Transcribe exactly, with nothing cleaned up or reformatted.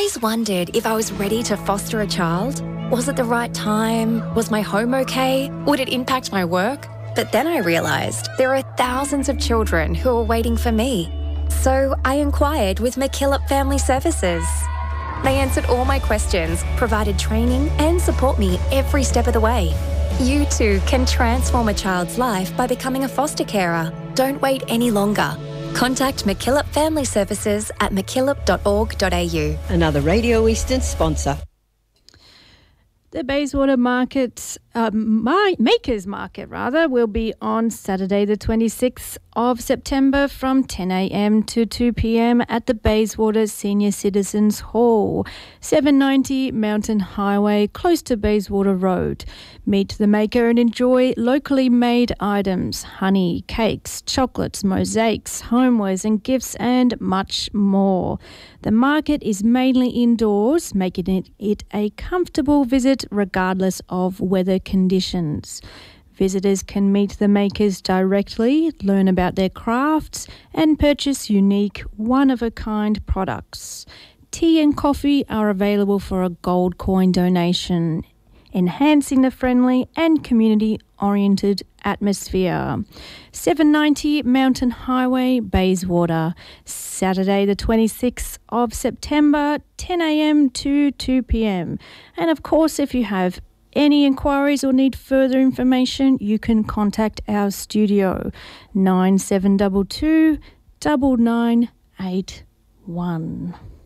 always wondered if I was ready to foster a child. Was it the right time? Was my home okay? Would it impact my work? But then I realised there are thousands of children who are waiting for me. So I inquired with MacKillop Family Services. They answered all my questions, provided training and support me every step of the way. You too can transform a child's life by becoming a foster carer. Don't wait any longer. Contact MacKillop Family Services at mackillop dot org dot a u. Another Radio Eastern sponsor. The Bayswater Market, uh, my, Makers Market rather, will be on Saturday the twenty-sixth of September from ten a m to two p m at the Bayswater Senior Citizens Hall, seven ninety Mountain Highway, close to Bayswater Road. Meet the maker and enjoy locally made items, honey, cakes, chocolates, mosaics, homewares and gifts and much more. The market is mainly indoors, making it, it a comfortable visit regardless of weather conditions. Visitors can meet the makers directly, learn about their crafts and purchase unique, one-of-a-kind products. Tea and coffee are available for a gold coin donation, enhancing the friendly and community-oriented atmosphere. seven ninety Mountain Highway, Bayswater, Saturday the twenty-sixth of September, ten a m to two p m. And of course, if you have any inquiries or need further information, you can contact our studio, nine seven two two, nine nine eight one.